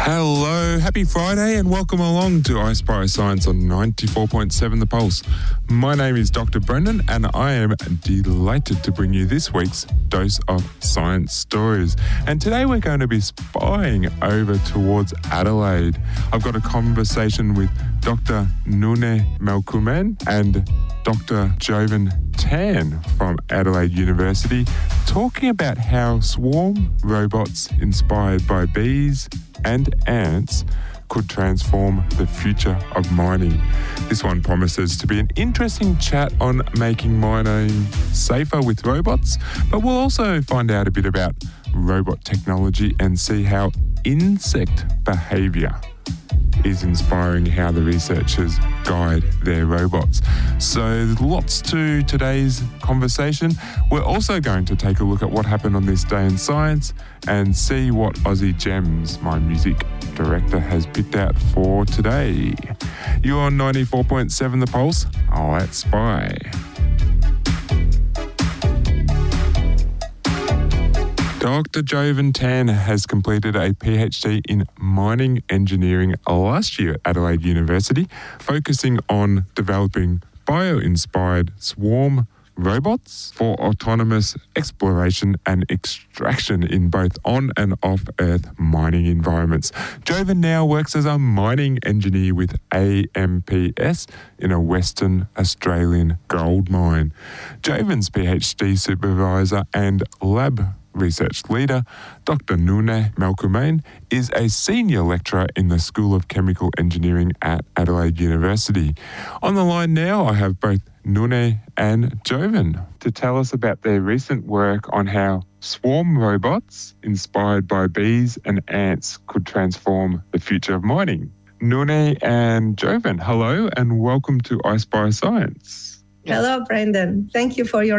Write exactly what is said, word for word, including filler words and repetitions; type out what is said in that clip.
Hello, happy Friday and welcome along to iSpire Science on ninety-four point seven The Pulse. My name is Doctor Brendan and I am delighted to bring you this week's dose of science stories. And today we're going to be spying over towards Adelaide. I've got a conversation with Doctor Nune Melkumen and Doctor Jovan Tan from Adelaide University talking about how swarm robots inspired by bees and ants could transform the future of mining. This one promises to be an interesting chat on making mining safer with robots, but we'll also find out a bit about robot technology and see how insect behaviour is inspiring how the researchers guide their robots. So lots to today's conversation. We're also going to take a look at what happened on this day in science and see what Aussie Gems, my music director, has picked out for today. You're on ninety-four point seven The Pulse. Let's spy. Doctor Jovan Tan has completed a PhD in mining engineering last year at Adelaide University, focusing on developing bio-inspired swarm robots for autonomous exploration and extraction in both on and off-Earth mining environments. Jovan now works as a mining engineer with A M P S in a Western Australian gold mine. Jovan's PhD supervisor and lab research leader, Doctor Nune Melkumen, is a senior lecturer in the School of Chemical Engineering at Adelaide University. On the line now, I have both Nune and Jovan to tell us about their recent work on how swarm robots inspired by bees and ants could transform the future of mining. Nune and Jovan, hello and welcome to iSpire Science. Hello, Brendan. Thank you for your